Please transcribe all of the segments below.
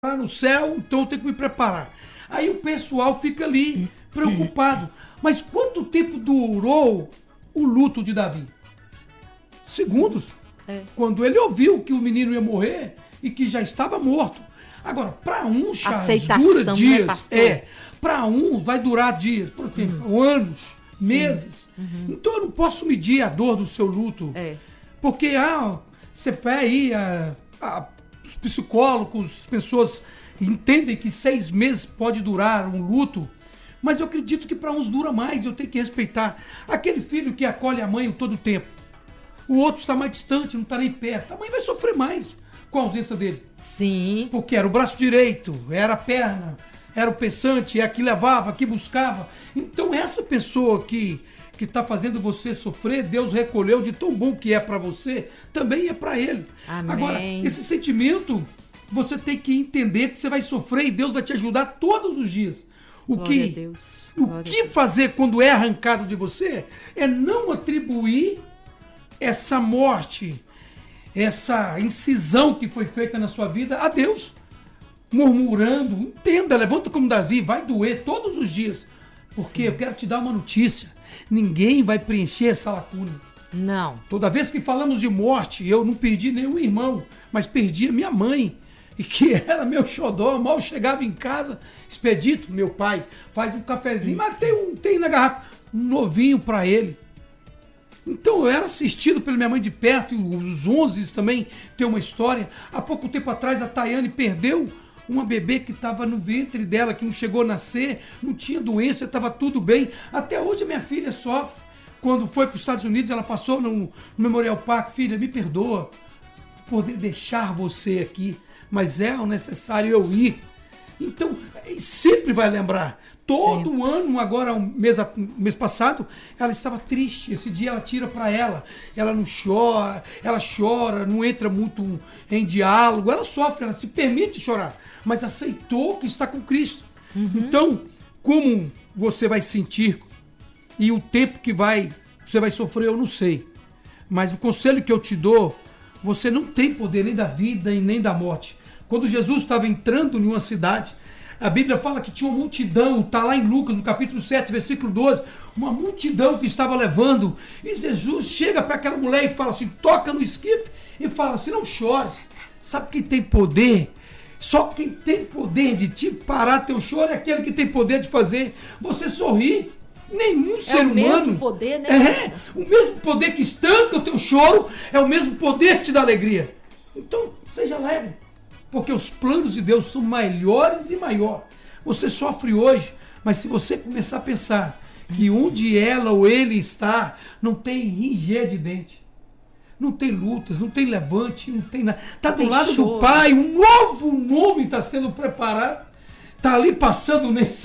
no céu, então eu tenho que me preparar. Aí o pessoal fica ali, preocupado. Mas quanto tempo durou o luto de Davi? Segundos. Quando ele ouviu que o menino ia morrer e que já estava morto. Agora, para um, Charles, dura dias. Né, para um vai durar dias, por exemplo, anos, meses. Então eu não posso medir a dor do seu luto. Porque você pega aí, os psicólogos, as pessoas entendem que 6 meses pode durar um luto, mas eu acredito que para uns dura mais, eu tenho que respeitar. Aquele filho que acolhe a mãe todo o tempo, o outro está mais distante, não está nem perto, a mãe vai sofrer mais com a ausência dele. Sim. Porque era o braço direito, era a perna, era o pensante, é a que levava, a que buscava. Então essa pessoa que está fazendo você sofrer, Deus recolheu de tão bom que é para você, também é para ele. Amém. Agora, esse sentimento, você tem que entender que você vai sofrer e Deus vai te ajudar todos os dias. O que fazer quando é arrancado de você é não atribuir essa morte, essa incisão que foi feita na sua vida a Deus. Murmurando, entenda, levanta como Davi, vai doer todos os dias. Porque eu quero te dar uma notícia. Ninguém vai preencher essa lacuna. Não. Toda vez que falamos de morte, eu não perdi nenhum irmão, mas perdi a minha mãe. E que era meu xodó, mal chegava em casa, Expedito, meu pai, faz um cafezinho, mas tem na garrafa, um novinho para ele. Então eu era assistido pela minha mãe de perto, e os 11 também tem uma história. Há pouco tempo atrás a Tayane perdeu uma bebê que estava no ventre dela, que não chegou a nascer, não tinha doença, estava tudo bem. Até hoje a minha filha sofre. Quando foi para os Estados Unidos, ela passou no Memorial Park. Filha, me perdoa por poder deixar você aqui, mas é o necessário eu ir. Então, sempre vai lembrar. Todo ano, agora, mês passado, ela estava triste. Esse dia ela tira para ela. Ela não chora, ela chora, não entra muito em diálogo. Ela sofre, ela se permite chorar, mas aceitou que está com Cristo. Então, como você vai sentir e o tempo que você vai sofrer, eu não sei. Mas o conselho que eu te dou, você não tem poder nem da vida e nem da morte. Quando Jesus estava entrando em uma cidade, a Bíblia fala que tinha uma multidão, está lá em Lucas, no capítulo 7, versículo 12, uma multidão que estava levando, e Jesus chega para aquela mulher e fala assim, toca no esquife e fala assim, não chores. Sabe quem tem poder? Só quem tem poder de te parar teu choro é aquele que tem poder de fazer você sorrir. Nenhum ser humano... É o mesmo poder, né? O mesmo poder que estanca o teu choro é o mesmo poder que te dá alegria. Então, seja alegre. Porque os planos de Deus são maiores e maior. Você sofre hoje, mas se você começar a pensar que onde ela ou ele está, não tem ranger de dente, não tem lutas, não tem levante, não tem nada. Está do lado do Pai, um novo nome está sendo preparado. Está ali passando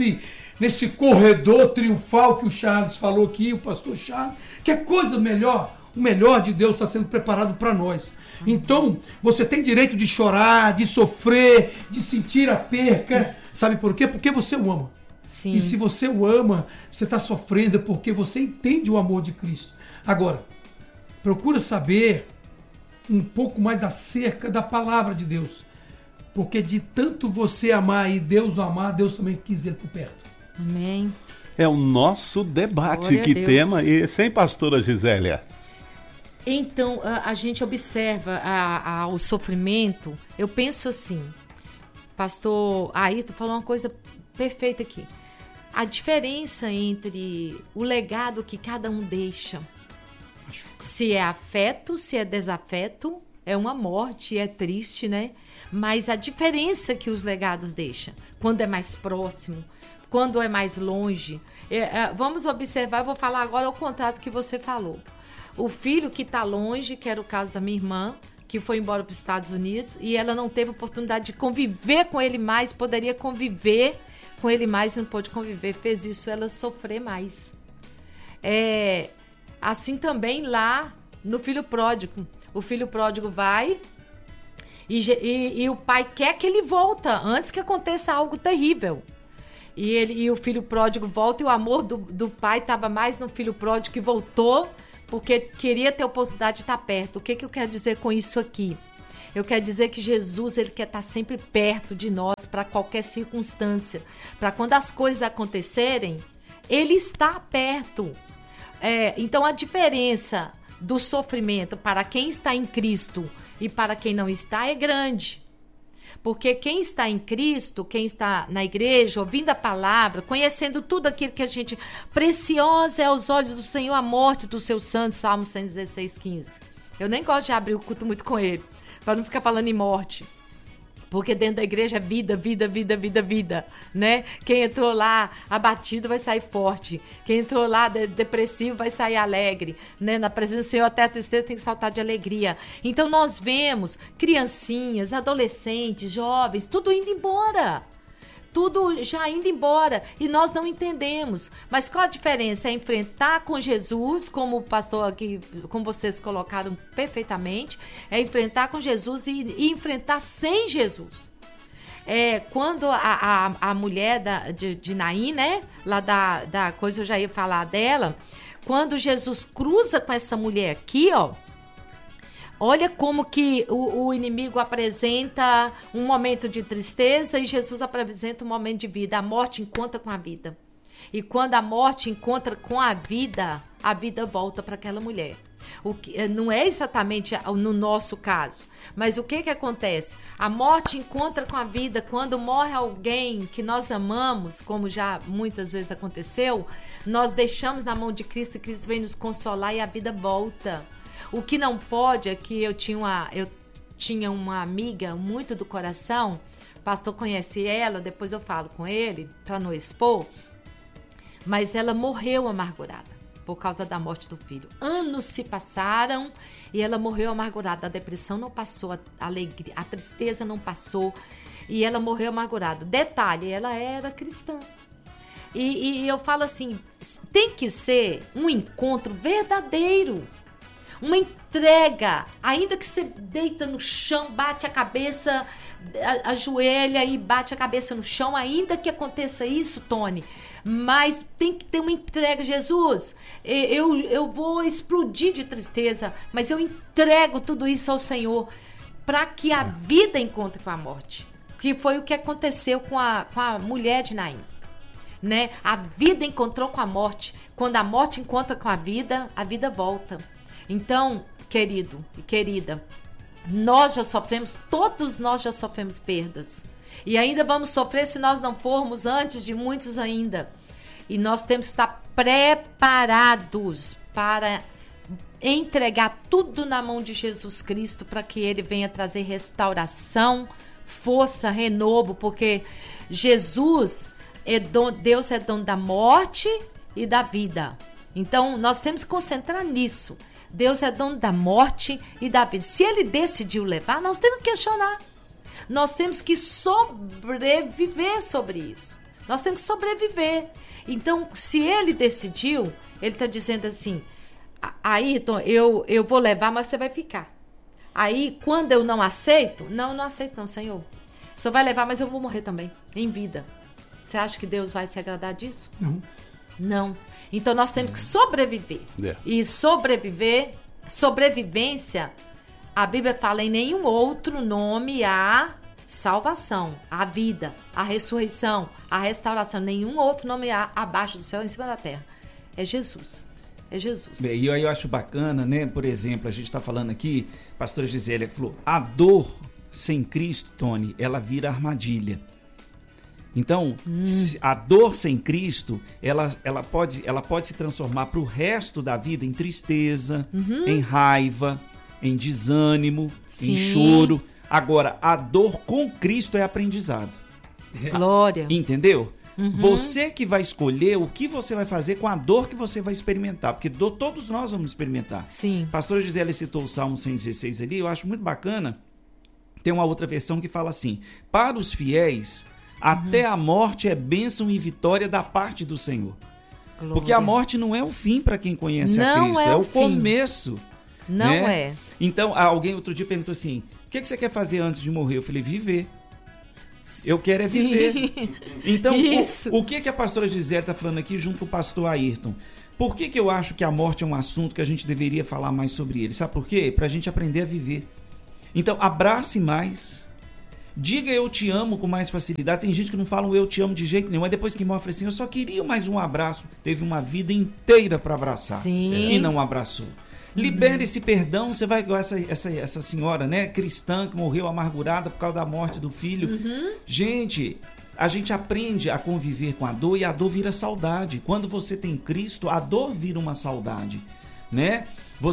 nesse corredor triunfal que o Charles falou aqui, o pastor Charles, que é coisa melhor. O melhor de Deus está sendo preparado para nós. Então, você tem direito de chorar, de sofrer, de sentir a perca. Sabe por quê? Porque você o ama. Sim. E se você o ama, você está sofrendo porque você entende o amor de Cristo. Agora, procura saber um pouco mais acerca da palavra de Deus. Porque de tanto você amar e Deus o amar, Deus também quis ele por perto. Amém. É o nosso debate. Glória Que a Deus. tema esse, hein, pastora Gisélia? Então, a gente observa o sofrimento. Eu penso assim, pastor Ayrton falou uma coisa perfeita aqui. A diferença entre o legado que cada um deixa, se é afeto, se é desafeto, é uma morte, é triste, né? Mas a diferença que os legados deixam, quando é mais próximo, quando é mais longe. Vamos observar, eu vou falar agora o contrato que você falou. O filho que está longe, que era o caso da minha irmã, que foi embora para os Estados Unidos, e ela não teve oportunidade de conviver com ele mais, poderia conviver com ele mais e não pôde conviver, fez isso ela sofrer mais. Assim também lá no filho pródigo. O filho pródigo vai e o pai quer que ele volta antes que aconteça algo terrível. E o filho pródigo volta e o amor do pai estava mais no filho pródigo que voltou porque queria ter a oportunidade de estar perto. O que eu quero dizer com isso aqui? Eu quero dizer que Jesus, ele quer estar sempre perto de nós para qualquer circunstância. Para quando as coisas acontecerem, ele está perto. Então, a diferença do sofrimento para quem está em Cristo e para quem não está é grande. Porque quem está em Cristo, quem está na igreja, ouvindo a palavra, conhecendo tudo aquilo que a gente... Preciosa é aos olhos do Senhor a morte dos seus santos, Salmo 116:15. Eu nem gosto de abrir o culto muito com ele, para não ficar falando em morte. Porque dentro da igreja é vida, vida, vida, vida, vida, né? Quem entrou lá abatido vai sair forte. Quem entrou lá depressivo vai sair alegre, né? Na presença do Senhor até a tristeza tem que saltar de alegria. Então nós vemos criancinhas, adolescentes, jovens, tudo indo embora. Tudo já indo embora e nós não entendemos. Mas qual a diferença? É enfrentar com Jesus, como o pastor aqui, como vocês colocaram perfeitamente, é enfrentar com Jesus e enfrentar sem Jesus. Quando a mulher de Naim, né, lá da coisa, eu já ia falar dela, quando Jesus cruza com essa mulher aqui, ó, olha como que o inimigo apresenta um momento de tristeza e Jesus apresenta um momento de vida. A morte encontra com a vida. E quando a morte encontra com a vida volta para aquela mulher. O que não é exatamente no nosso caso, mas o que acontece? A morte encontra com a vida quando morre alguém que nós amamos, como já muitas vezes aconteceu, nós deixamos na mão de Cristo e Cristo vem nos consolar e a vida volta. O que não pode é que eu tinha uma amiga muito do coração, o pastor conhece ela, depois eu falo com ele, para não expor, mas ela morreu amargurada por causa da morte do filho. Anos se passaram e ela morreu amargurada, a depressão não passou, a alegria, a tristeza não passou e ela morreu amargurada. Detalhe, ela era cristã. E eu falo assim, tem que ser um encontro verdadeiro. Uma entrega, ainda que você deita no chão, bate a cabeça, ajoelha e bate a cabeça no chão, ainda que aconteça isso, Tony, mas tem que ter uma entrega. Jesus, eu vou explodir de tristeza, mas eu entrego tudo isso ao Senhor, para que a vida encontre com a morte, que foi o que aconteceu com a mulher de Naim. Né? A vida encontrou com a morte. Quando a morte encontra com a vida volta. Então, querido e querida, todos nós já sofremos perdas. E ainda vamos sofrer se nós não formos antes de muitos ainda. E nós temos que estar preparados para entregar tudo na mão de Jesus Cristo para que Ele venha trazer restauração, força, renovo, porque Deus é dono da morte e da vida. Então, nós temos que concentrar nisso. Deus é dono da morte e da vida. Se Ele decidiu levar, nós temos que questionar. Nós temos que sobreviver sobre isso. Nós temos que sobreviver. Então, se Ele decidiu, Ele está dizendo assim, Ayrton, eu vou levar, mas você vai ficar. Aí, quando eu não aceito, não aceito não, Senhor. O Senhor vai levar, mas eu vou morrer também, em vida. Você acha que Deus vai se agradar disso? Não. Então, nós temos que sobreviver. E sobrevivência, a Bíblia fala em nenhum outro nome há salvação, a vida, a ressurreição, a restauração. Nenhum outro nome há abaixo do céu, em cima da terra. É Jesus. É Jesus. Bem, e aí eu acho bacana, né? Por exemplo, a gente está falando aqui, a pastora Gisélia falou, a dor sem Cristo, Tony, ela vira armadilha. Então, a dor sem Cristo, ela pode se transformar para o resto da vida em tristeza, em raiva, em desânimo, em choro. Agora, a dor com Cristo é aprendizado. Glória. Entendeu? Você que vai escolher o que você vai fazer com a dor que você vai experimentar. Porque todos nós vamos experimentar. Sim. A pastora Gisele citou o Salmo 116 ali, eu acho muito bacana. Tem uma outra versão que fala assim, para os fiéis... Até a morte é bênção e vitória da parte do Senhor. Glória. Porque a morte não é o fim para quem conhece a Cristo, é o começo. Não é. Então, alguém outro dia perguntou assim, o que você quer fazer antes de morrer? Eu falei, viver. Eu quero viver. Então, o que a pastora Gisele está falando aqui junto com o pastor Ayrton? Por que eu acho que a morte é um assunto que a gente deveria falar mais sobre ele? Sabe por quê? Para a gente aprender a viver. Então, abrace mais. Diga eu te amo com mais facilidade. Tem gente que não fala eu te amo de jeito nenhum. Mas depois que morre, assim, eu só queria mais um abraço. Teve uma vida inteira para abraçar. Sim. E não abraçou. Libere esse perdão. Você vai igual essa senhora, né, cristã, que morreu amargurada por causa da morte do filho. Gente, a gente aprende a conviver com a dor e a dor vira saudade. Quando você tem Cristo, a dor vira uma saudade, né?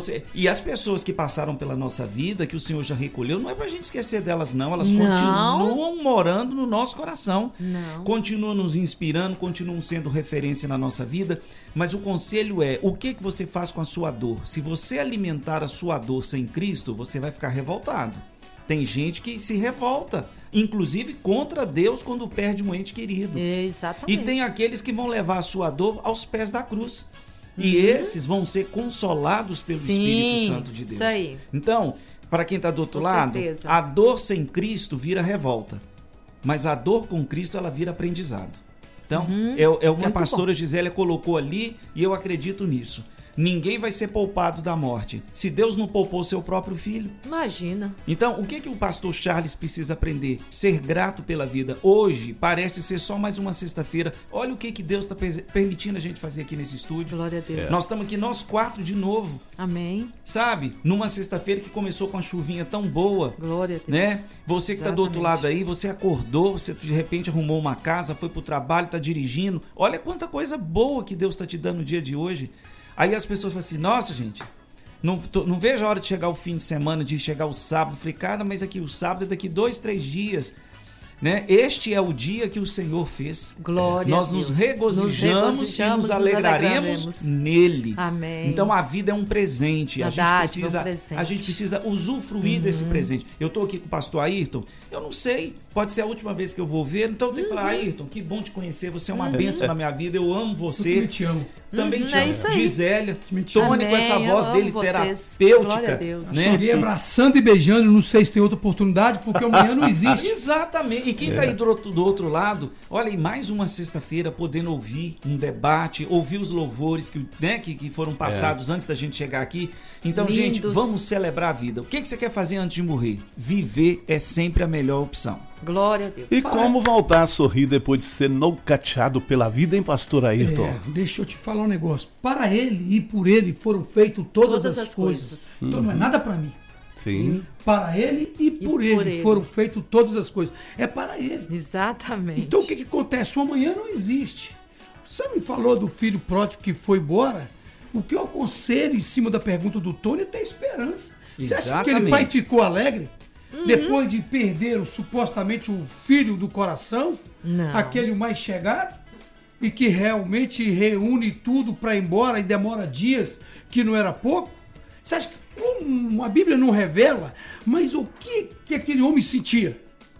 E as pessoas que passaram pela nossa vida, que o Senhor já recolheu, não é pra gente esquecer delas, não. Elas continuam morando no nosso coração. Não. Continuam nos inspirando, continuam sendo referência na nossa vida. Mas o conselho é, o que você faz com a sua dor? Se você alimentar a sua dor sem Cristo, você vai ficar revoltado. Tem gente que se revolta, inclusive contra Deus, quando perde um ente querido. Exatamente. E tem aqueles que vão levar a sua dor aos pés da cruz. E esses vão ser consolados pelo Espírito Santo de Deus. Isso aí. Então, para quem está do outro Com lado, certeza. a dor sem Cristo vira revolta. Mas a dor com Cristo, ela vira aprendizado. Então, é o que a Muito pastora Gisélia colocou ali, e eu acredito nisso. Ninguém vai ser poupado da morte. Se Deus não poupou seu próprio filho. Imagina. Então, o que o pastor Charles precisa aprender? Ser grato pela vida. Hoje, parece ser só mais uma sexta-feira. Olha o que Deus está permitindo a gente fazer aqui nesse estúdio. Glória a Deus. Nós estamos aqui, nós 4 de novo. Amém. Sabe? Numa sexta-feira que começou com uma chuvinha tão boa. Glória a Deus. Né? Você que está do outro Exatamente. lado aí, você acordou, você de repente arrumou uma casa, foi para o trabalho, está dirigindo. Olha quanta coisa boa que Deus está te dando no dia de hoje. Aí as pessoas falam assim, nossa, gente, não vejo a hora de chegar o fim de semana, de chegar o sábado. Falei, cara, mas aqui o sábado é daqui 2, 3 dias. Né? Este é o dia que o Senhor fez. Glória Nós a Deus. nos regozijamos e nos alegraremos nele. Amém. Então a vida é um presente. Verdade, um presente. A gente precisa usufruir desse presente. Eu estou aqui com o pastor Ayrton, eu não sei, pode ser a última vez que eu vou ver, então eu tenho que falar, Ayrton, que bom te conhecer, você é uma bênção na minha vida, eu amo Eu você. também te amo. Também te é amo. isso aí. Gisélia, Também te amo. Tony com essa Amém, voz eu dele amo vocês. terapêutica. Glória a Deus. Né? Cheguei abraçando e beijando, não sei se tem outra oportunidade, porque amanhã não existe. Exatamente. E quem está aí do outro lado, olha aí, mais uma sexta-feira podendo ouvir um debate, ouvir os louvores que foram passados antes da gente chegar aqui. Então, Lindos. gente, vamos celebrar a vida. O que você quer fazer antes de morrer? Viver é sempre a melhor opção. Glória a Deus. E como voltar a sorrir depois de ser nocauteado pela vida, hein, pastor Ayrton? Deixa eu te falar um negócio. Para ele e por ele foram feitas todas as coisas. Então não é nada para mim. Sim. Para ele e por ele foram feitas todas as coisas. É para ele. Exatamente. Então o que acontece? O amanhã não existe. Você me falou do filho pródigo que foi embora. O que eu aconselho em cima da pergunta do Tony é ter esperança. Você acha que aquele Exatamente. pai ficou alegre? Depois de perder supostamente o filho do coração? Não. Aquele mais chegado? E que realmente reúne tudo para ir embora e demora dias, que não era pouco? Você acha que como a Bíblia não revela, mas o que aquele homem sentia?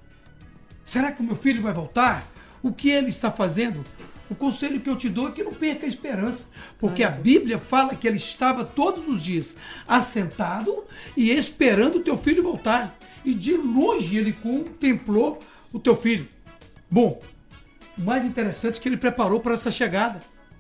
Será que o meu filho vai voltar? O que ele está fazendo? O conselho que eu te dou é que não perca a esperança, porque a Bíblia fala que ele estava todos os dias assentado e esperando o teu filho voltar. E de longe ele contemplou o teu filho. Bom, o mais interessante é que ele preparou para essa chegada.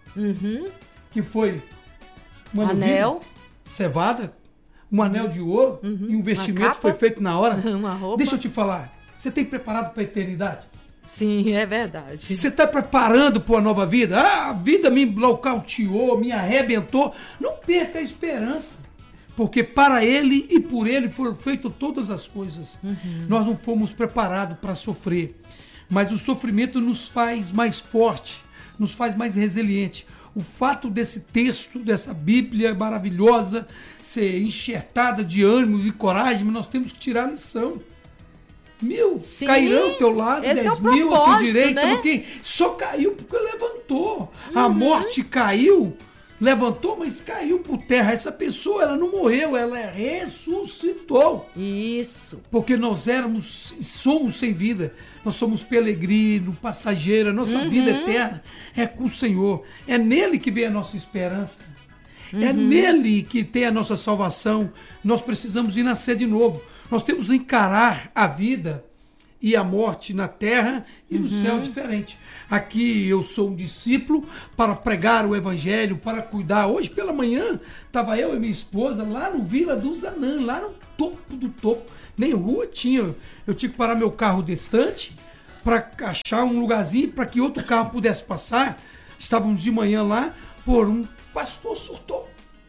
Que foi uma Anel. cevada, um anel de ouro e um vestimento capa. foi feito na hora. Uma roupa. Deixa eu te falar, você tem preparado para a eternidade? Sim, é verdade. Você está preparando para uma nova vida? Ah, a vida me nocauteou, me arrebentou. Não perca a esperança. Porque para ele e por ele foram feitas todas as coisas. Nós não fomos preparados para sofrer. Mas o sofrimento nos faz mais forte, nos faz mais resiliente. O fato desse texto, dessa Bíblia maravilhosa, ser enxertada de ânimo e coragem, nós temos que tirar a lição. 1000 Sim, cairão ao teu lado, esse 10 é o mil ao teu propósito, direito. né? Quem só caiu porque levantou. A morte caiu, levantou, mas caiu por terra. Essa pessoa, ela não morreu, ela ressuscitou. Isso. Porque nós somos sem vida. Nós somos peregrino, passageiro. A nossa vida eterna é com o Senhor. É nele que vem a nossa esperança. É nele que tem a nossa salvação. Nós precisamos ir nascer de novo. Nós temos que encarar a vida e a morte na terra e no céu diferente. Aqui eu sou um discípulo para pregar o evangelho, para cuidar. Hoje pela manhã estava eu e minha esposa lá no Vila do Zanã, lá no topo do topo. Nem rua tinha. Eu tinha que parar meu carro distante para achar um lugarzinho para que outro carro pudesse passar. Estávamos de manhã lá, um pastor surtou.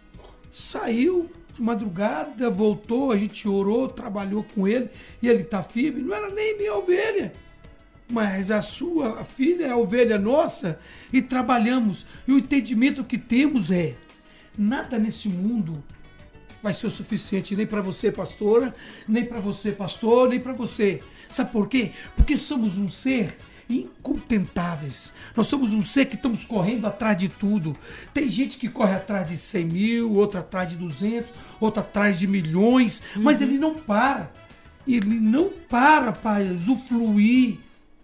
Saiu de madrugada, voltou, a gente orou, trabalhou com ele e ele está firme. Não era nem minha ovelha, mas a sua filha é a ovelha nossa e trabalhamos. E o entendimento que temos é: nada nesse mundo vai ser o suficiente nem para você, pastora, nem para você, pastor, nem para você. Sabe por quê? Porque somos um ser incontentáveis. Nós somos um ser que estamos correndo atrás de tudo. Tem gente que corre atrás de 100 mil, outra atrás de 200, outra atrás de milhões, mas ele não para. Ele não para usufruir,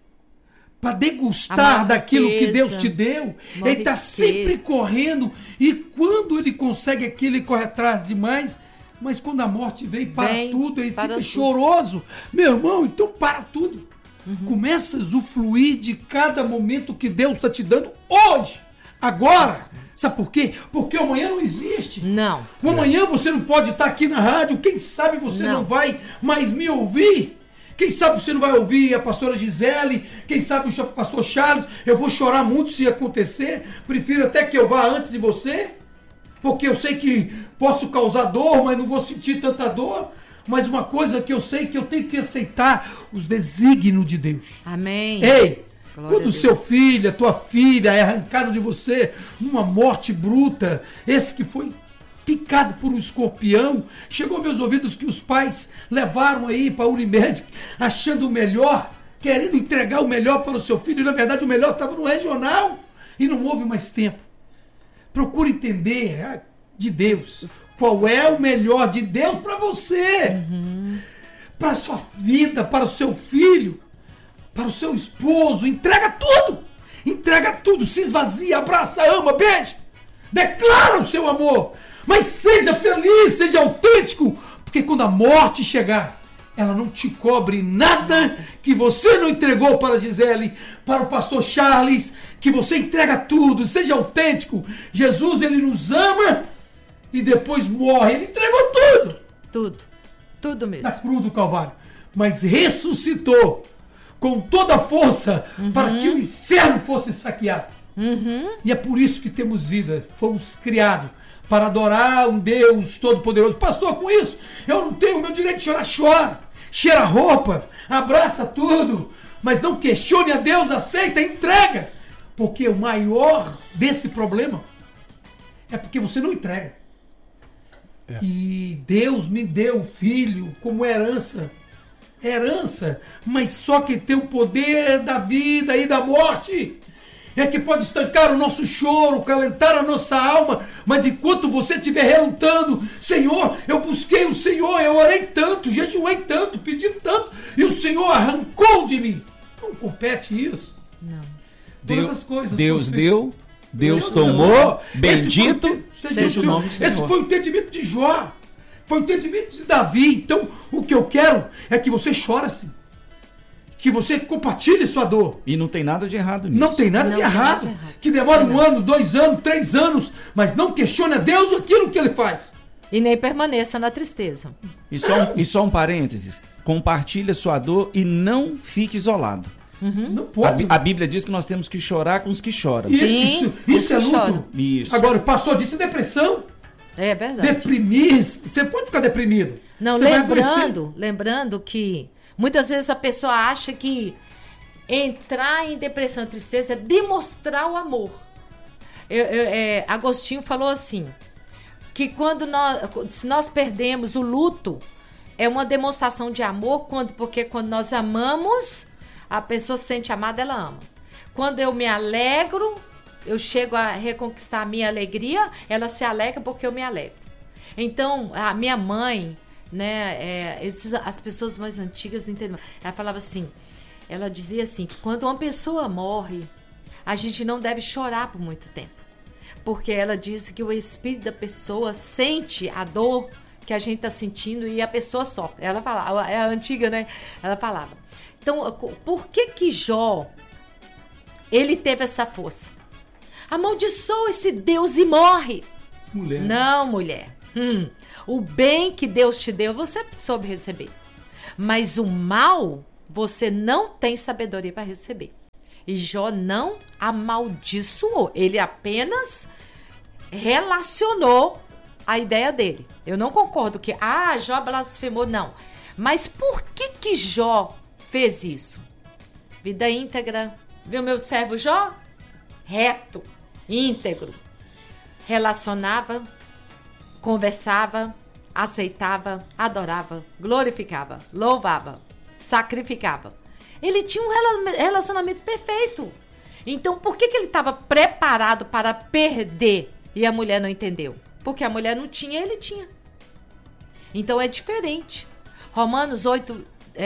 para degustar daquilo que Deus te deu. Ele está sempre correndo, e quando ele consegue aquilo, ele corre atrás demais. Mas quando a morte vem, para tudo, ele fica choroso. Meu irmão, então para tudo. Começa a usufruir de cada momento que Deus está te dando hoje, agora. Sabe por quê? Porque o amanhã não existe. Não. O amanhã você não pode estar aqui na rádio. Quem sabe você não vai mais me ouvir. Quem sabe você não vai ouvir a pastora Gisele. Quem sabe o pastor Charles. Eu vou chorar muito se acontecer. Prefiro até que eu vá antes de você. Porque eu sei que posso causar dor, mas não vou sentir tanta dor. Mas uma coisa que eu sei, que eu tenho que aceitar os desígnios de Deus. Amém. Ei, quando o seu filho, a tua filha é arrancado de você numa morte bruta, esse que foi picado por um escorpião, chegou aos meus ouvidos que os pais levaram aí para a Unimed, achando o melhor, querendo entregar o melhor para o seu filho, e na verdade o melhor estava no regional, e não houve mais tempo. Procure entender de Deus. Qual é o melhor de Deus para você? Para a sua vida, para o seu filho, para o seu esposo. Entrega tudo. Entrega tudo. Se esvazia, abraça, ama, beija. Declara o seu amor. Mas seja feliz, seja autêntico. Porque quando a morte chegar, ela não te cobre nada que você não entregou para a Gisele, para o pastor Charles, que você entrega tudo. Seja autêntico. Jesus, ele nos ama. E depois morre. Ele entregou tudo. Tudo. Tudo mesmo. Na cruz do Calvário. Mas ressuscitou com toda a força para que o inferno fosse saqueado. E é por isso que temos vida. Fomos criados para adorar um Deus Todo-Poderoso. Pastor, com isso, eu não tenho o meu direito de chorar. Chora. Cheira a roupa. Abraça tudo. Mas não questione a Deus. Aceita, entrega. Porque o maior desse problema é porque você não entrega. E Deus me deu o filho como herança, mas só quem tem o poder da vida e da morte é que pode estancar o nosso choro, calentar a nossa alma. Mas enquanto você estiver relutando, Senhor, eu busquei o Senhor, eu orei tanto, jejuei tanto, pedi tanto, e o Senhor arrancou de mim. Não compete isso. Não. Todas as coisas. Deus deu, Deus tomou, bendito seja o nome do Senhor. Esse foi o entendimento de Jó. Foi o entendimento de Davi. Então, o que eu quero é que você chore assim. Que você compartilhe sua dor. E não tem nada de errado nisso. Não tem nada de errado. Que demora 1 ano, 2 anos, 3 anos, mas não questione a Deus aquilo que ele faz. E nem permaneça na tristeza. E só um parênteses. Compartilhe a sua dor e não fique isolado. Não pode. A Bíblia diz que nós temos que chorar com os que choram. Isso é luto. Isso. Agora, o pastor disse depressão. É verdade. Deprimir, você pode ficar deprimido. Não, lembrando que muitas vezes a pessoa acha que entrar em depressão e tristeza é demonstrar o amor. Agostinho falou assim, que se nós perdemos o luto, é uma demonstração de amor, porque quando nós amamos, a pessoa se sente amada, ela ama. Quando eu me alegro, eu chego a reconquistar a minha alegria, ela se alegra porque eu me alegro. Então, a minha mãe, né, as pessoas mais antigas entendem. Ela falava assim, ela dizia assim, que quando uma pessoa morre, a gente não deve chorar por muito tempo. Porque ela diz que o espírito da pessoa sente a dor que a gente está sentindo e a pessoa sofre. Ela falava, é a antiga, né? Ela falava. Então, por que Jó, ele teve essa força? Amaldiçoa esse Deus e morre. Mulher. Não, mulher. O bem que Deus te deu, você soube receber. Mas o mal, você não tem sabedoria para receber. E Jó não amaldiçoou. Ele apenas relacionou a ideia dele. Eu não concordo que, Jó blasfemou, não. Mas por que Jó fez isso? Vida íntegra. Viu meu servo Jó? Reto, íntegro. Relacionava, conversava, aceitava, adorava, glorificava, louvava, sacrificava. Ele tinha um relacionamento perfeito. Então, por que ele estava preparado para perder e a mulher não entendeu? Porque a mulher não tinha, ele tinha. Então, é diferente. Romanos 8,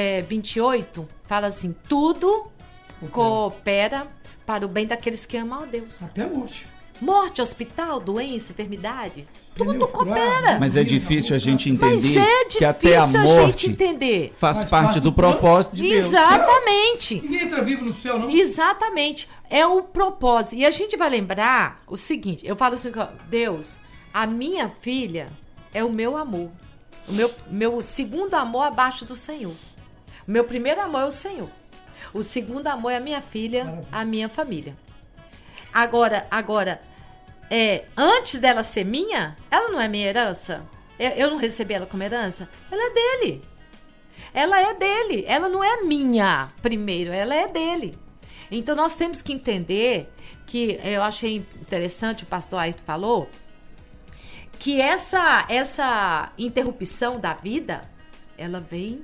28 fala assim, tudo coopera para o bem daqueles que amam a Deus. Até a morte. Morte, hospital, doença, enfermidade, tudo coopera. Mas é difícil a gente entender Mas é difícil que até a morte gente entender. faz parte do propósito de Deus. Exatamente. Ninguém entra vivo no céu, não? Exatamente. É o propósito. E a gente vai lembrar o seguinte, eu falo assim, Deus, a minha filha é o meu amor. O meu segundo amor abaixo do Senhor. O meu primeiro amor é o Senhor. O segundo amor é a minha filha, maravilha, a minha família. Agora, antes dela ser minha, ela não é minha herança? Eu não recebi ela como herança? Ela é dele. Ela é dele. Ela não é minha primeiro, ela é dele. Então, nós temos que entender que, eu achei interessante, o pastor Ayrton falou, que essa interrupção da vida, ela vem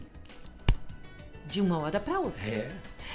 de uma hora para outra.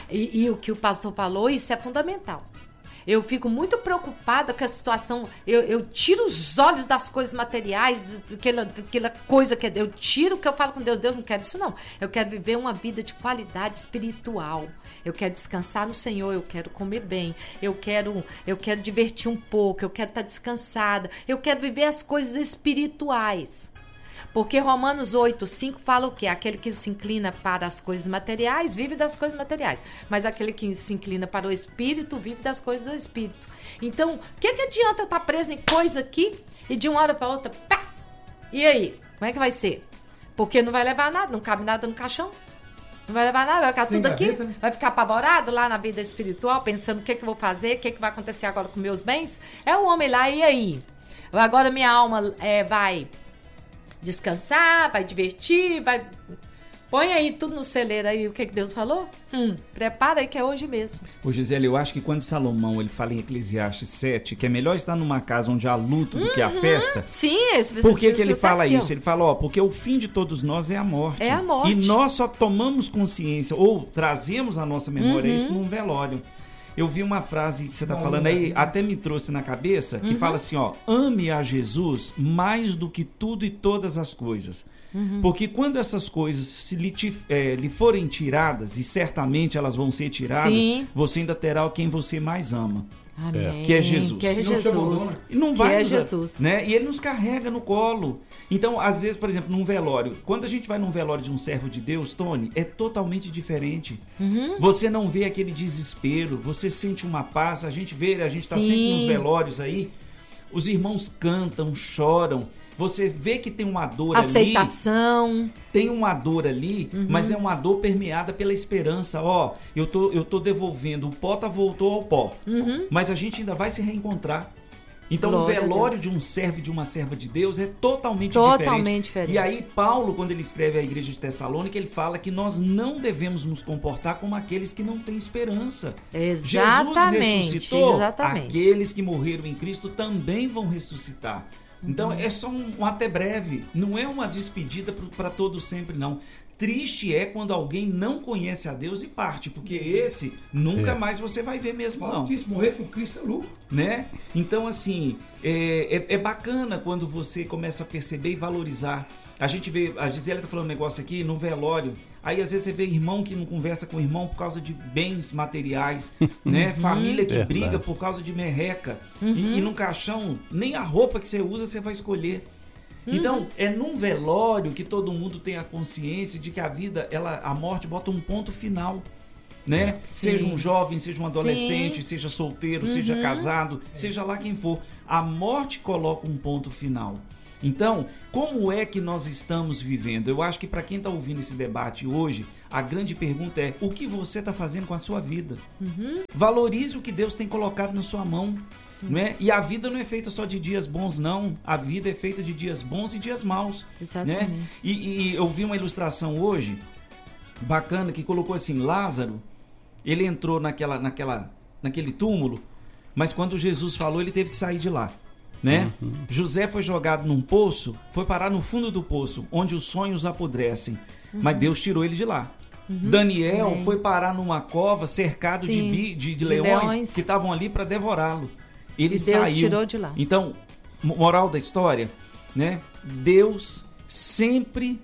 E o que o pastor falou, isso é fundamental. Eu fico muito preocupada com a situação. Eu tiro os olhos das coisas materiais, daquela coisa que eu tiro, o que eu falo com Deus. Deus, não quero isso, não. Eu quero viver uma vida de qualidade espiritual. Eu quero descansar no Senhor, eu quero comer bem, eu quero divertir um pouco, eu quero estar descansada, eu quero viver as coisas espirituais. Porque Romanos 8:5 fala o quê? Aquele que se inclina para as coisas materiais, vive das coisas materiais. Mas aquele que se inclina para o Espírito, vive das coisas do Espírito. Então, o que adianta eu estar preso em coisa aqui e de uma hora para outra, pá! E aí? Como é que vai ser? Porque não vai levar nada, não cabe nada no caixão. Não vai levar nada, vai ficar tudo aqui. Né? Vai ficar apavorado lá na vida espiritual, pensando o que eu vou fazer, o que vai acontecer agora com meus bens. É o homem lá, e aí? Agora minha alma vai descansar, vai divertir, vai... Põe aí tudo no celeiro aí, o que Deus falou? Prepara aí que é hoje mesmo. Ô Gisele, eu acho que quando Salomão ele fala em Eclesiastes 7, que é melhor estar numa casa onde há luto do que há festa. Sim, por que ele fala aqui, isso? Ele fala, porque o fim de todos nós é a morte. É a morte. E nós só tomamos consciência, ou trazemos à nossa memória isso num velório. Eu vi uma frase que você está falando aí, até me trouxe na cabeça, que fala assim, ame a Jesus mais do que tudo e todas as coisas. Porque quando essas coisas lhe forem tiradas, e certamente elas vão ser tiradas, sim, você ainda terá quem você mais ama. Amém. Que é Jesus. Que é Jesus. E não vai, que é Jesus. Né? E ele nos carrega no colo. Então, às vezes, por exemplo, num velório, quando a gente vai num velório de um servo de Deus, Tony, é totalmente diferente. Você não vê aquele desespero, você sente uma paz, a gente está sempre nos velórios aí, os irmãos cantam, choram, você vê que tem uma dor aceitação. Tem uma dor ali, mas é uma dor permeada pela esperança. Eu tô devolvendo, o pó voltou ao pó, mas a gente ainda vai se reencontrar. Então, glória o velório de um servo e de uma serva de Deus é totalmente diferente. E aí, Paulo, quando ele escreve à igreja de Tessalônica, ele fala que nós não devemos nos comportar como aqueles que não têm esperança. Exatamente. Jesus ressuscitou, aqueles que morreram em Cristo também vão ressuscitar. Então, é só um até breve, não é uma despedida para todo sempre, não. Triste é quando alguém não conhece a Deus e parte, porque esse nunca mais você vai ver mesmo, não. Morrer por Cristo é lucro. Né? Então, assim, é bacana quando você começa a perceber e valorizar. A gente vê, a Gisele tá falando um negócio aqui, no velório, aí às vezes você vê irmão que não conversa com irmão por causa de bens materiais, né? Família que briga por causa de merreca. E no caixão, nem a roupa que você usa você vai escolher. Então, é num velório que todo mundo tem a consciência de que a vida, a morte bota um ponto final. Né? Seja um jovem, seja um adolescente, seja solteiro, seja casado, seja lá quem for. A morte coloca um ponto final. Então, como é que nós estamos vivendo? Eu acho que para quem está ouvindo esse debate hoje, a grande pergunta é: o que você está fazendo com a sua vida? Valorize o que Deus tem colocado na sua mão. Né? E a vida não é feita só de dias bons, não. A vida é feita de dias bons e dias maus. Exatamente. Né? E eu vi uma ilustração hoje, bacana, que colocou assim: Lázaro, ele entrou naquele túmulo, mas quando Jesus falou, ele teve que sair de lá. Né? José foi jogado num poço, foi parar no fundo do poço, onde os sonhos apodrecem, mas Deus tirou ele de lá. Daniel foi parar numa cova cercado de leões que estavam ali para devorá-lo. Ele saiu. Deus tirou de lá. Então, moral da história, né? Deus sempre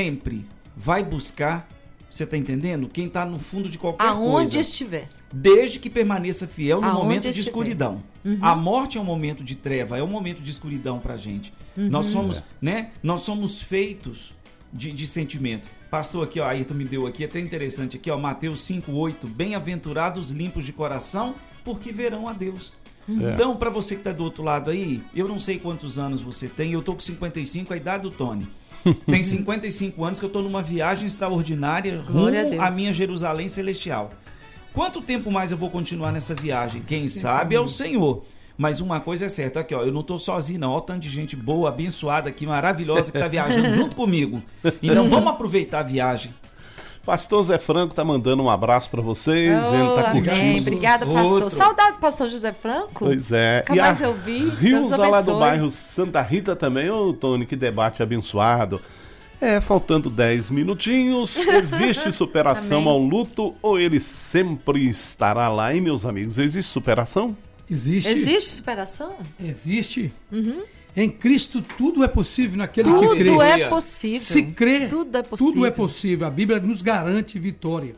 vai buscar, você está entendendo? Quem está no fundo de qualquer coisa. Aonde estiver. Desde que permaneça fiel no momento de escuridão. A morte é um momento de treva, é um momento de escuridão pra gente. Nós somos, né? Nós somos feitos de sentimento. Pastor, aqui, ó, Ayrton me deu aqui, até interessante aqui, ó, Mateus 5:8, bem-aventurados limpos de coração, porque verão a Deus. Então, para você que tá do outro lado aí, eu não sei quantos anos você tem, eu tô com 55, a idade do Tony. Tem 55 anos que eu tô numa viagem extraordinária rumo à minha Jerusalém celestial. Quanto tempo mais eu vou continuar nessa viagem? Quem sabe é o Senhor. Mas uma coisa é certa, aqui ó, eu não tô sozinho não, ó, tanto de gente boa, abençoada aqui, maravilhosa, que tá viajando junto comigo. Então vamos aproveitar a viagem. Pastor Zé Franco tá mandando um abraço para vocês, ele tá curtindo. Obrigada, pastor. Saudade do pastor José Franco. Pois é. Nunca mais eu vi. Rilza lá do bairro Santa Rita também, ô Tony, que debate abençoado. Faltando 10 minutinhos, existe superação ao luto ou ele sempre estará lá, hein, meus amigos? Existe superação? Existe. Existe superação? Existe. Em Cristo tudo é possível naquele que crê. Tudo é possível. Se crê, tudo é possível. Tudo é possível. A Bíblia nos garante vitória.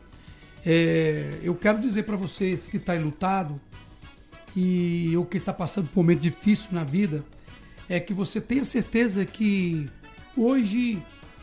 Eu quero dizer para vocês que está enlutado e ou que está passando por um momento difícil na vida, é que você tenha certeza que hoje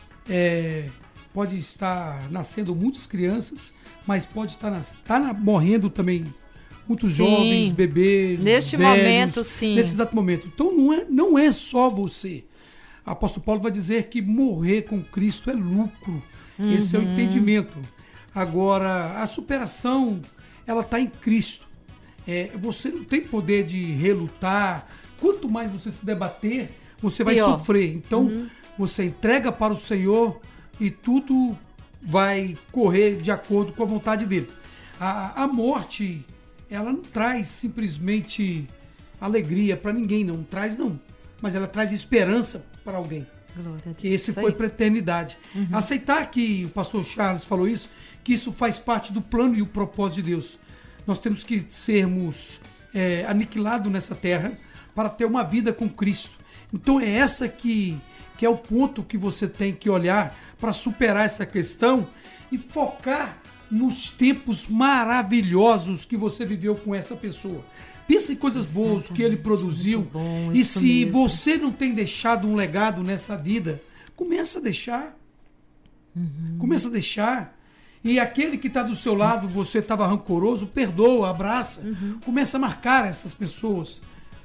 pode estar nascendo muitas crianças, mas pode estar morrendo também muitos jovens, bebês, neste velhos, momento, sim. Nesse exato momento. Então não é só você. O apóstolo Paulo vai dizer que morrer com Cristo é lucro. Esse é o entendimento. Agora, a superação, ela está em Cristo. Você não tem poder de relutar. Quanto mais você se debater, você vai sofrer. Então, você entrega para o Senhor e tudo vai correr de acordo com a vontade dele. A morte, ela não traz simplesmente alegria para ninguém, não traz não. Mas ela traz esperança para alguém. Glória a Deus. Que esse foi para a eternidade. Aceitar que o pastor Charles falou isso, que isso faz parte do plano e o propósito de Deus. Nós temos que sermos aniquilados nessa terra para ter uma vida com Cristo. Então é essa que é o ponto que você tem que olhar para superar essa questão e focar nos tempos maravilhosos que você viveu com essa pessoa. Pensa em coisas boas que ele produziu. E se você não tem deixado um legado nessa vida, começa a deixar. Começa a deixar. E aquele que está do seu lado, você estava rancoroso, perdoa, abraça. Começa a marcar essas pessoas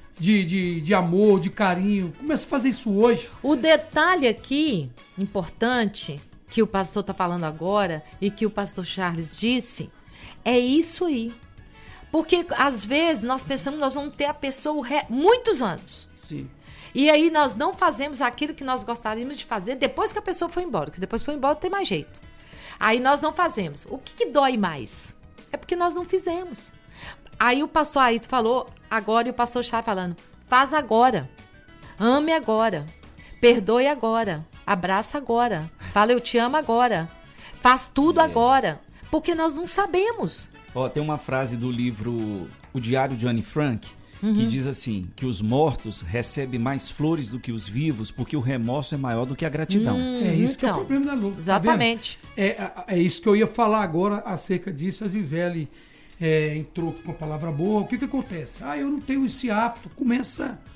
de amor, de carinho. Começa a fazer isso hoje. O detalhe aqui, importante, que o pastor está falando agora e que o pastor Charles disse, é isso aí. Porque às vezes nós pensamos que nós vamos ter a pessoa muitos anos. Sim. E aí nós não fazemos aquilo que nós gostaríamos de fazer depois que a pessoa foi embora. Que depois foi embora não tem mais jeito. Aí nós não fazemos. O que dói mais? É porque nós não fizemos. Aí o pastor Ayrton falou agora e o pastor Chá falando, faz agora. Ame agora. Perdoe agora. Abraça agora. Fala eu te amo agora. Faz tudo agora. Porque nós não sabemos. Tem uma frase do livro O Diário de Anne Frank, que diz assim, que os mortos recebem mais flores do que os vivos, porque o remorso é maior do que a gratidão. É isso que é o problema da luta. Exatamente. É isso que eu ia falar agora acerca disso. A Gisele entrou com a palavra boa. O que acontece? Eu não tenho esse hábito. Começa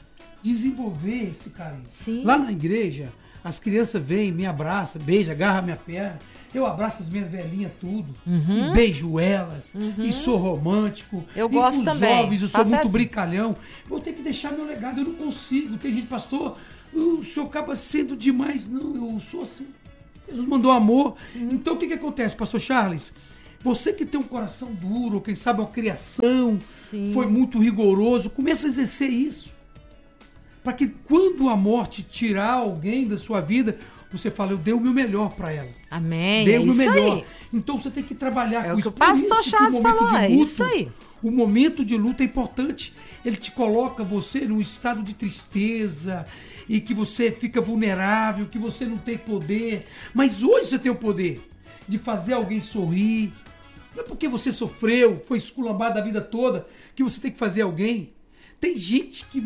desenvolver esse carinho. Sim. Lá na igreja, as crianças vêm, me abraçam, beijam, agarram minha perna. Eu abraço as minhas velhinhas tudo, e beijo elas, e sou romântico. Eu e gosto com os também. jovens, eu sou Faço muito assim. brincalhão. Vou ter que deixar meu legado, eu não consigo. Tem gente, pastor, o senhor acaba sendo demais. Não, eu sou assim. Jesus mandou amor. Então o que acontece, pastor Charles? Você que tem um coração duro, quem sabe uma criação, Sim. foi muito rigoroso, começa a exercer isso. Para que quando a morte tirar alguém da sua vida, você fala, eu dei o meu melhor para ela. Amém. Dei É o meu isso melhor. aí. Então você tem que trabalhar É com o isso. que o pastor Por isso que Charles o momento falou, de é luto, isso aí. O momento de luto é importante. Ele te coloca você num estado de tristeza e que você fica vulnerável, que você não tem poder. Mas hoje você tem o poder de fazer alguém sorrir. Não é porque você sofreu, foi esculambado a vida toda, que você tem que fazer alguém. Tem gente que